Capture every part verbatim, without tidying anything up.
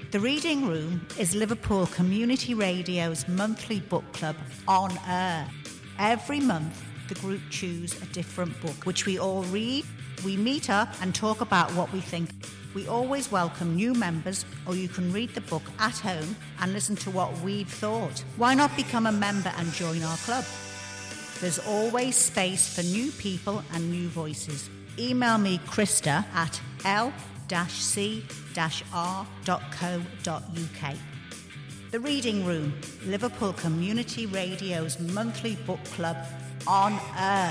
The Reading Room is Liverpool Community Radio's monthly book club on air. Every month, the group choose a different book, which we all read. We meet up and talk about what we think. We always welcome new members, or you can read the book at home and listen to what we've thought. Why not become a member and join our club? There's always space for new people and new voices. Email me, Krista, at l c r dot co dot u k. The Reading Room, Liverpool Community Radio's monthly book club on air.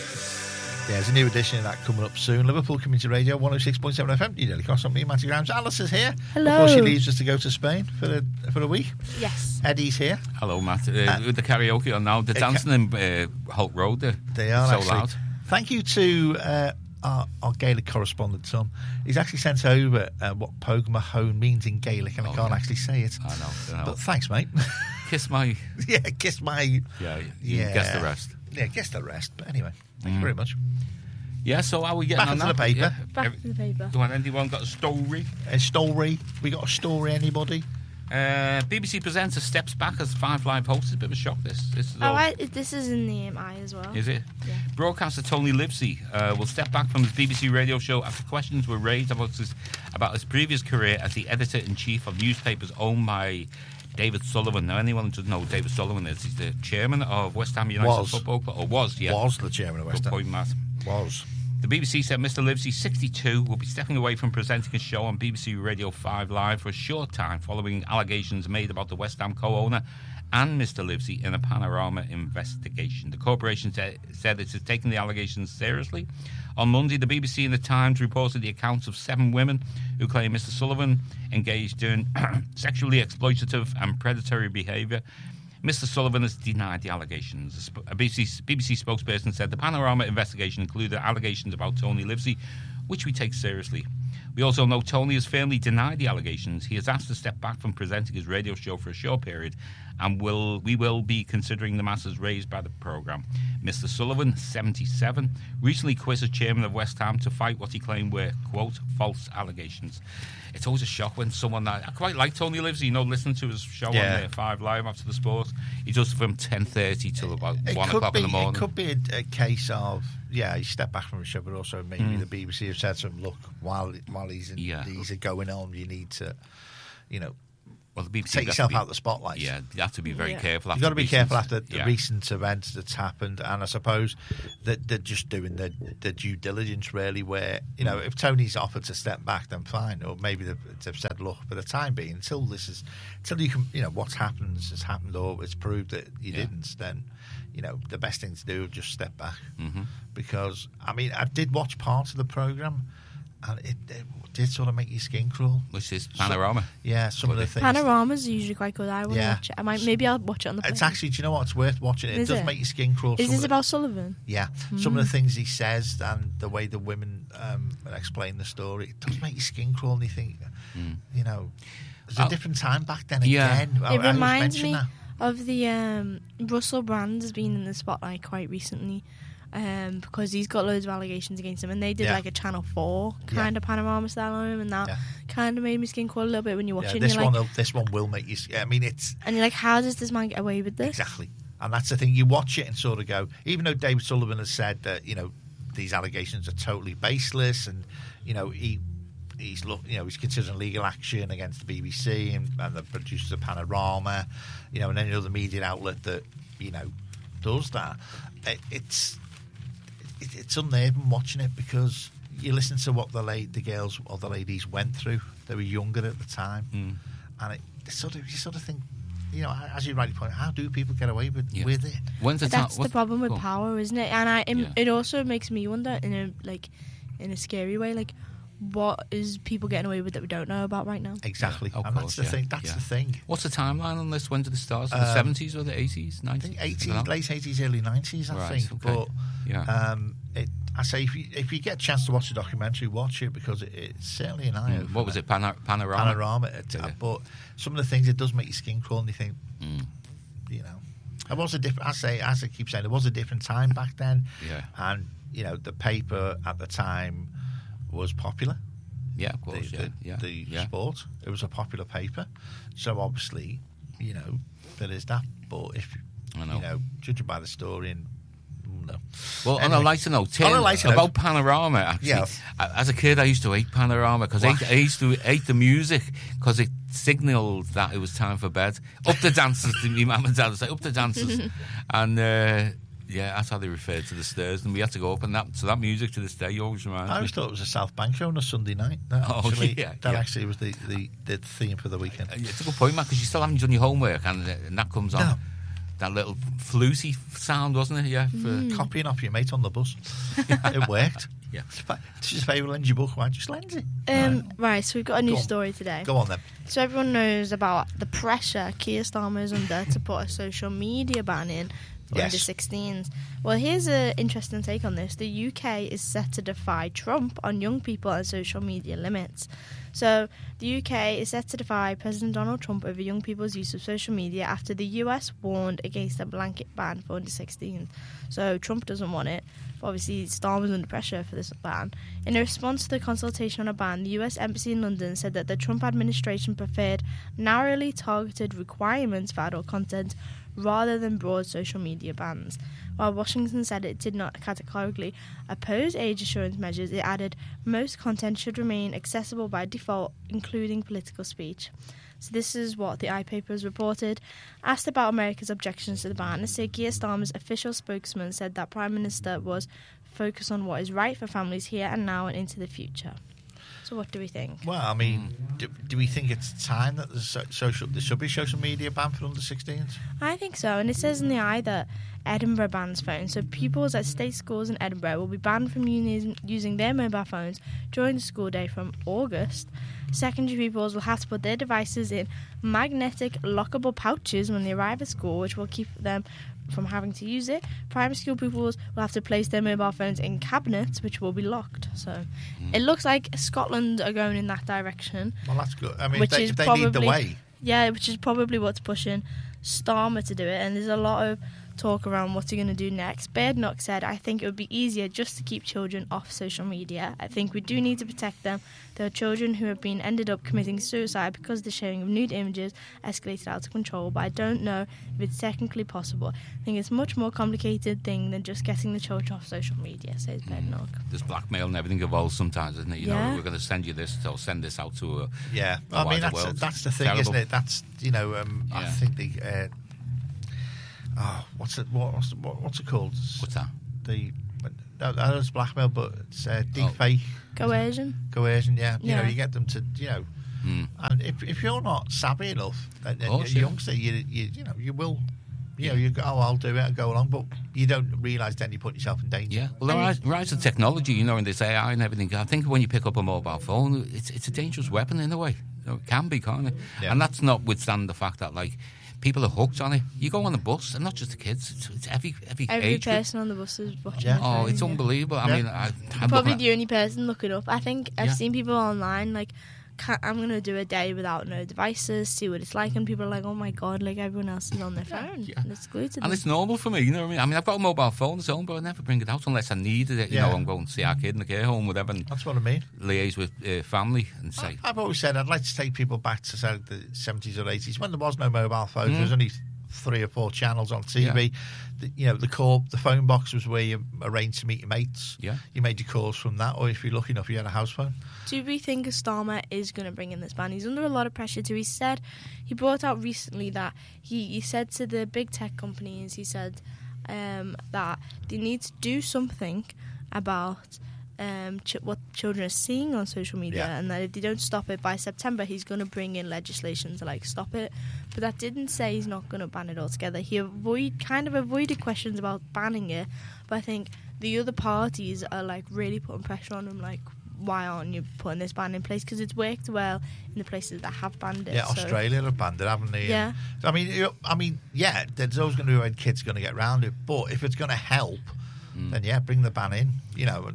Yeah, there's a new edition of that coming up soon. Liverpool Community Radio, one oh six point seven F M. You daily cost on me, Matty Grimes. Alice is here. Hello. Before she leaves us to go to Spain for a, for a week. Yes. Eddie's here. Hello, Matt. Uh, uh, with the karaoke on now. They're dancing in uh, Holt Road. They're they are so actually. loud. Thank you to uh, our, our Gaelic correspondent, Tom. He's actually sent over uh, what Pogue Mahone means in Gaelic, and oh, I can't yeah. actually say it. I know. I know. But thanks, mate. Kiss my... yeah, kiss my... Yeah, you yeah. guess the rest. Yeah, guess the rest. But anyway, thank mm. you very much. Yeah, so how are we getting Back on to that? the paper. Yeah. Back Every, to the paper. Do anyone got a story? A story? We got a story, anybody? Uh, B B C presenter steps back as Five Live host. It's a bit of a shock, this. This is, oh, I, this is in the um, I as well. Is it? Yeah. Broadcaster Tony Livesey uh, will step back from his B B C radio show after questions were raised about his, about his previous career as the editor-in-chief of newspapers owned by David Sullivan. Now, anyone who doesn't know who David Sullivan is, he's the chairman of West Ham United was. Football Club. Or was, yeah. Was the chairman of West Ham. Good point, Matt. Was. The B B C said Mister Livesey, sixty-two, will be stepping away from presenting a show on B B C Radio five Live for a short time following allegations made about the West Ham co-owner and Mister Livesey in a Panorama investigation. The corporation said, said it is taking the allegations seriously. On Monday, the B B C and the Times reported the accounts of seven women who claim Mister Sullivan engaged in sexually exploitative and predatory behaviour. Mister Sullivan has denied the allegations. A B B C, B B C spokesperson said the Panorama investigation included allegations about Tony Livesey, which we take seriously. We also know Tony has firmly denied the allegations. He has asked to step back from presenting his radio show for a short period, and will we will be considering the matters raised by the programme. Mister Sullivan, seventy-seven, recently quit as chairman of West Ham to fight what he claimed were, quote, false allegations. It's always a shock when someone that... I quite like Tony Livesey, you know, listen to his show yeah. on uh, five Live after the sport. He does from ten thirty till about it one o'clock be, in the morning. It could be a, a case of, yeah, he stepped back from the show, but also maybe mm. the B B C have said to him, look, while while he's in, yeah. these are going on, you need to, you know, well, the B B C take yourself be, out of the spotlight. Yeah, you have to be very yeah. careful. You've got to be recent, careful after the yeah. recent events that's happened, and I suppose that they're just doing the, the due diligence, really, where, you know, if Tony's offered to step back, then fine, or maybe they've, they've said, look, for the time being, until this is, until you can, you know, what's happened has happened, or it's proved that you yeah. didn't, then, you know, the best thing to do is just step back. Mm-hmm. Because, I mean, I did watch part of the programme, and it, it did sort of make your skin crawl. Which is Panorama. So, yeah, some what of the things. Panorama's usually quite good. I will yeah. watch it. I might, maybe I'll watch it on the plane. It's actually, do you know what? It's worth watching. It, it does it? make your skin crawl. Is some this the, about Sullivan? Yeah. Mm. Some of the things he says and the way the women um, explain the story, it does make your skin crawl, and you think, mm. you know, there's a I'll, different time back then yeah. again. It I, reminds I me that. of the... Um, Russell Brand has been in the spotlight quite recently. Um, because he's got loads of allegations against him, and they did yeah. like a Channel four kind yeah. of Panorama style on him, and that yeah. kind of made me skin crawl a little bit when you watch yeah, it. And this you're one, like, this one will make you. I mean, it's and you're like, how does this man get away with this? Exactly, and that's the thing. You watch it and sort of go, even though David Sullivan has said that, you know, these allegations are totally baseless, and, you know, he he's look, you know, he's considering legal action against the B B C and, and the producers of Panorama, you know, and any other media outlet that, you know, does that. It, it's it, it's unnerving watching it, because you listen to what the la- the girls or the ladies went through. They were younger at the time, mm. and it, it sort of you sort of think, you know, as you rightly point out, how do people get away with, yeah. with it? When's the That's ta- the problem with oh. power, isn't it? And I, it, yeah. it also makes me wonder, in a like, in a scary way, like, what is people getting away with that we don't know about right now? Exactly, yeah, and course, that's the yeah. thing. That's yeah. the thing. What's the timeline on this? When did it start? Um, the seventies or the eighties, nineties? I think eighties, late eighties, early nineties. I right, think, okay. but yeah. um, it, I say if you if you get a chance to watch the documentary, watch it, because it, it's certainly an eye opener. Mm. What was it? Pana- panorama. Panorama. It, yeah. But some of the things, it does make your skin crawl, and you think, mm. you know, it was a different. I say, as I keep saying, it was a different time back then. Yeah. And you know, the paper at the time was popular. Yeah, of course. The, yeah, the, yeah, the yeah. sport. It was a popular paper, so obviously, you know, there is that. But if I know. you know, judging by the story, and no. Well, Anyway. on a lighter note, Tim, On a lighter about note. Panorama. Actually, Yeah. as a kid, I used to hate Panorama because I, I used to hate the music because it signalled that it was time for bed. Up the dancers, my mum and dad would say, up the dancers, and. Uh, Yeah, that's how they referred to the stairs, and we had to go up, and that so that music to this day always reminds me. I always thought it was a South Bank show on a Sunday night. That Oh, actually, yeah, that yeah. actually was the, the, the theme for the weekend. Uh, It's a good point, man, because you still haven't done your homework, and, uh, and that comes on. No. That little fluty sound, wasn't it? Yeah. For, Copying off your mate on the bus. It worked. Yeah. It's just favourite lends your book. Why just lends it? Um, right, so we've got a new Go on. story today. Go on then. So everyone knows about the pressure Keir Starmer is under to put a social media ban in for Yes. under sixteens. Well, here's an interesting take on this. The U K is set to defy Trump on young people and social media limits. So the U K is set to defy President Donald Trump over young people's use of social media after the U S warned against a blanket ban for under sixteens. So Trump doesn't want it. But obviously, Starmer's under pressure for this ban. In a response to the consultation on a ban, the U S Embassy in London said that the Trump administration preferred narrowly targeted requirements for adult content rather than broad social media bans. While Washington said it did not categorically oppose age assurance measures, it added most content should remain accessible by default, including political speech. So this is what the iPaper has reported. Asked about America's objections to the ban, Sir Keir Starmer's official spokesman said that Prime Minister was focused on what is right for families here and now and into the future. So what do we think? Well, I mean, do, do we think it's time that there's so, social, there should be social media ban for under sixteens? I think so, and it says in the eye that Edinburgh bans phones. So pupils at state schools in Edinburgh will be banned from using, using their mobile phones during the school day from August. Secondary pupils will have to put their devices in magnetic lockable pouches when they arrive at school, which will keep them from having to use it. Primary school pupils will have to place their mobile phones in cabinets, which will be locked. So mm. it looks like Scotland are going in that direction. Well, that's good. I mean, which if they, is if they probably, lead the way. Yeah, which is probably what's pushing Starmer to do it. And there's a lot of talk around what's he going to do next. Badenoch said, I think it would be easier just to keep children off social media. I think we do need to protect them. There are children who have been ended up committing suicide because the sharing of nude images escalated out of control, but I don't know if it's technically possible. I think it's a much more complicated thing than just getting the children off social media, says Badenoch. There's blackmail and everything involved sometimes, isn't it? You Yeah. know, we're going to send you this or send this out to a Yeah, a I mean, wider that's, world. that's the thing, Terrible. isn't it? That's, you know, um, I Yeah. think the... Uh, oh, what's it, what, what's, what, what's it called? What's that? The... No, no, it's blackmail, but it's uh, deep fake. Coercion? Coercion, yeah. You Yeah. know, you get them to, you know... Mm. And if if you're not savvy enough, and, and course, you're a yeah. youngster, you, you you know you will, you know you go, oh, I'll do it and go along, but you don't realise then you put yourself in danger. Yeah, well, the rise, rise of technology, you know, and this A I and everything. I think when you pick up a mobile phone, it's it's a dangerous weapon in a way. You know, it can be, can't it? Yeah. And that's notwithstanding the fact that like people are hooked on it. You go on the bus, and not just the kids; it's, it's every every, Every age group. person on the bus is watching Yeah. their Oh, phone, it's yeah. unbelievable. I Yeah. mean, I, I'm Probably looking the only person looking up. I think I've Yeah. seen people online like, can't, I'm going to do a day without no devices, see what it's like, and people are like, oh my god, like everyone else is on their phone. Yeah. And it's glued to And them. it's normal for me, you know what I mean? I mean, I've got a mobile phone at home, but I never bring it out unless I needed it. You Yeah. know, I'm going to see our kid in the care home, whatever, and That's what I mean. liaise with uh, family and say, I've always said I'd like to take people back to say, the seventies or eighties when there was no mobile phones. Mm. There was only three or four channels on T V. Yeah. The, you know, the core, the phone box was where you arranged to meet your mates. Yeah. You made your calls from that, or if you're lucky enough, you had a house phone. Do we think Starmer is going to bring in this ban? He's under a lot of pressure too. He said, he brought out recently that he, he said to the big tech companies, he said um, that they need to do something about um, ch- what children are seeing on social media, Yeah. and that if they don't stop it by September, he's going to bring in legislation to like stop it. But that didn't say he's not going to ban it altogether. He avoid kind of avoided questions about banning it, but I think the other parties are like really putting pressure on him, like, why aren't you putting this ban in place? Because it's worked well in the places that have banned it. Yeah, so. Australia have banned it, haven't they? Yeah. I mean, you know, I mean, yeah, there's always going to be when kids going to get round it, but if it's going to help, Mm. then yeah, bring the ban in. You know,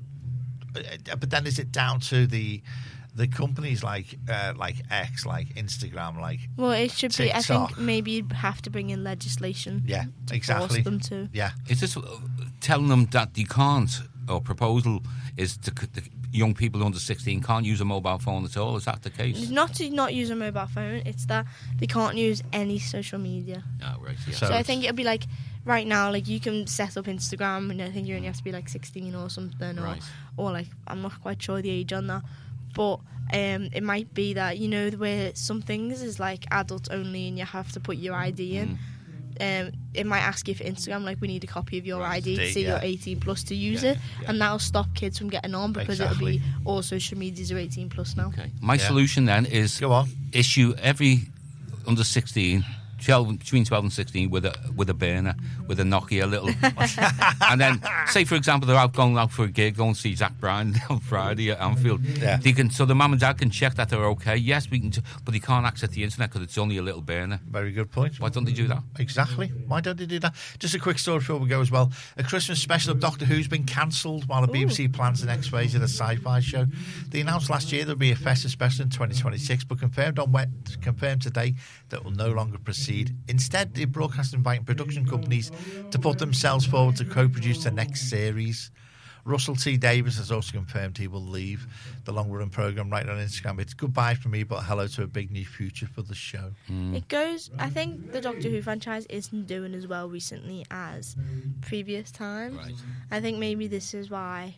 but then is it down to the the companies like uh, like X, like Instagram, like Well, it should be. I think TikTok. maybe you'd have to bring in legislation. yeah, to exactly. Force them to. Yeah, is this uh, telling them that you can't or proposal is to, the young people under sixteen can't use a mobile phone at all. Is that the case? It's not to not use a mobile phone. It's that they can't use any social media. Oh, right. Yeah. So, so I think it'll be like right now, like you can set up Instagram, and I think you only have to be like sixteen or something, or right. or like I'm not quite sure the age on that, but um, it might be that you know where some things is like adults only, and you have to put your I D in. Mm. Um, it might ask you for Instagram, like we need a copy of your right. I D to say yeah. you're eighteen plus to use yeah. it, Yeah. and that'll stop kids from getting on because Exactly. it'll be all social medias are eighteen plus now. Okay. My Yeah. solution then is Go on. issue every under sixteen, twelve, between twelve and sixteen, with a with a burner, with a Nokia little, and then say for example they're out going out for a gig, go and see Zach Bryan on Friday at Anfield. Yeah. They can, so the mum and dad can check that they're okay. Yes, we can, but they can't access the internet because it's only a little burner. Very good point. Why don't they do that? Exactly. Why don't they do that? Just a quick story before we go as well. A Christmas special of Doctor Who's been cancelled while the B B C plans the next phase of the sci-fi show. They announced last year there'll be a festive special in twenty twenty-six, but confirmed on wet, confirmed today that will no longer proceed. Instead, the broadcast inviting production companies to put themselves forward to co-produce the next series. Russell T Davies has also confirmed he will leave the long-running programme right on Instagram. It's goodbye from me, but hello to a big new future for the show. Mm. It goes. I think the Doctor Who franchise isn't doing as well recently as previous times. Right. I think maybe this is why.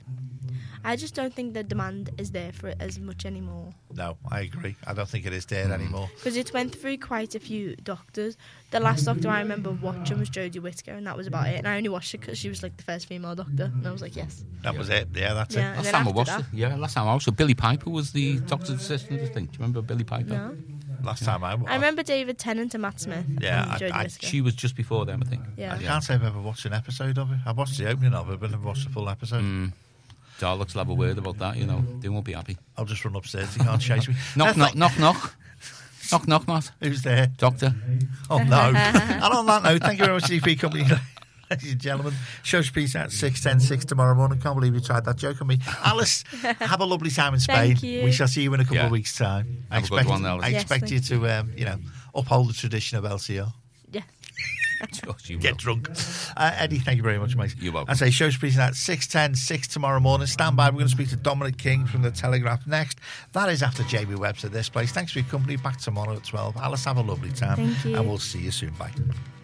I just don't think the demand is there for it as much anymore. No, I agree. I don't think it is there anymore. Because it's went through quite a few doctors. The last Doctor I remember watching was Jodie Whittaker, and that was about it. And I only watched it because she was like the first female Doctor, and I was like, yes. That Yeah. was it. Yeah, that's Yeah. it. And Last then time I after watched that- it, yeah, last time I watched it, Billy Piper was the doctor's assistant, I think. Do you remember Billy Piper? No. Last time I watched. I remember David Tennant and Matt Smith. Yeah, and I- Jodie I- Whittaker. She was just before them, I think. Yeah. I can't say I've ever watched an episode of it. I've watched the opening of it, but I've never watched the full episode. Mm. Daleks will have a word about that, you know. They won't be happy. I'll just run upstairs. He can't chase me. Knock, Let's knock, like- knock, knock. Knock, knock, Matt. Who's there? Doctor. Oh, no. And on that note, thank you very much, C P Company. Ladies and gentlemen, show's peace out six ten six tomorrow morning. Can't believe you tried that joke on me. Alice, have a lovely time in Spain. Thank you. We shall see you in a couple Yeah. of weeks' time. I Have a good expect, one, Alice. I Yes, expect thank you to, um, you know, uphold the tradition of L C R. Yeah. George, you Get will. drunk. Uh, Eddie, thank you very much, mate. You're welcome. I say show's peace out six ten six tomorrow morning. Stand by. We're going to speak to Dominic King from The Telegraph next. That is after Jamie Webster, this place. Thanks for your company. Back tomorrow at twelve. Alice, have a lovely time. Thank you. And we'll see you soon. Bye.